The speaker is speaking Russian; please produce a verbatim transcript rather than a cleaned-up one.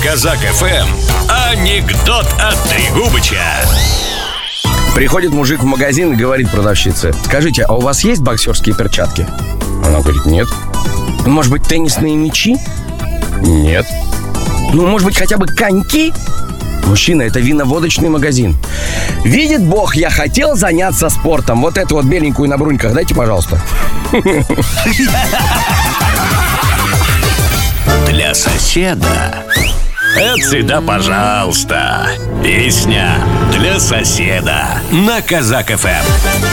Казак эф эм анекдот от Трегубыча. Приходит мужик в магазин и говорит продавщице: скажите, а у вас есть боксерские перчатки? Она говорит: нет. Может быть, теннисные мячи? Нет. Ну, может быть, хотя бы коньки? Мужчина, это виноводочный магазин. Видит Бог, я хотел заняться спортом. Вот эту вот беленькую на бруньках дайте, пожалуйста. Для соседа. Это всегда пожалуйста. Песня для соседа на Казак эф эм.